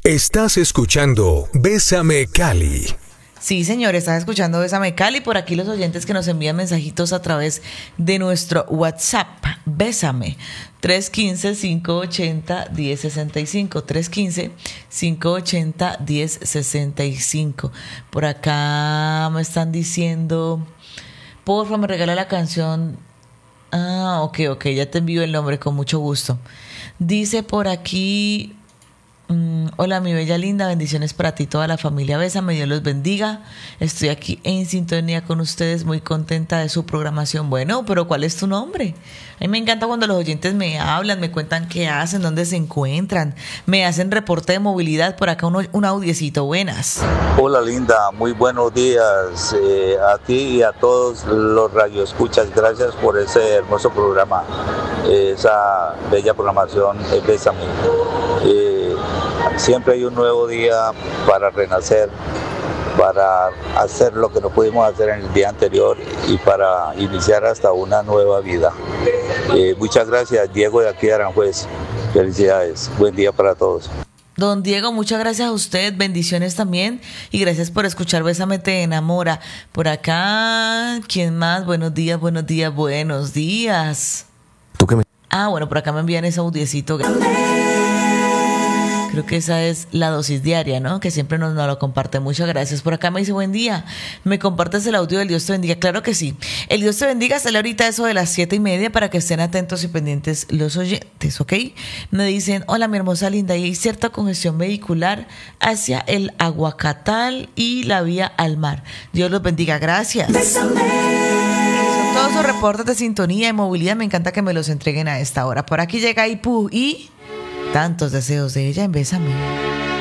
Estás escuchando Bésame Cali. Sí, señor, estás escuchando Bésame Cali. Por aquí los oyentes que nos envían mensajitos a través de nuestro WhatsApp. Bésame. 315-580-1065. 315-580-1065. Por acá me están diciendo, porfa, me regala la canción. Ok, ya te envío el nombre con mucho gusto. Dice por aquí... hola, mi bella linda, bendiciones para ti y toda la familia Bésame, Dios los bendiga. Estoy aquí en sintonía con ustedes, muy contenta de su programación. Bueno, pero ¿cuál es tu nombre? A mí me encanta cuando los oyentes me hablan, me cuentan qué hacen, dónde se encuentran, me hacen reporte de movilidad. Por acá un audiecito. Buenas. Hola linda, muy buenos días a ti y a todos los radioescuchas. Gracias por ese hermoso programa, esa bella programación, Bésame. Siempre hay un nuevo día para renacer, para hacer lo que no pudimos hacer en el día anterior y para iniciar hasta una nueva vida. Muchas gracias, Diego de aquí de Aranjuez. Felicidades, buen día para todos. Don Diego, muchas gracias a usted, bendiciones también y gracias por escuchar Bésame Te Enamora. Por acá, ¿quién más? Buenos días. ¿Tú qué me... Bueno, por acá me envían ese audiecito. Creo que esa es la dosis diaria, ¿no? Que siempre nos lo comparte. Muchas gracias. Por acá me dice, buen día. ¿Me compartes el audio del Dios te bendiga? Claro que sí. El Dios te bendiga sale ahorita eso de las 7:30 para que estén atentos y pendientes los oyentes, ¿ok? Me dicen, hola mi hermosa linda, y hay cierta congestión vehicular hacia el Aguacatal y la vía al mar. Dios los bendiga. Gracias. Son todos sus reportes de sintonía y movilidad. Me encanta que me los entreguen a esta hora. Por aquí llega Ipu y... tantos deseos de ella en Bésame.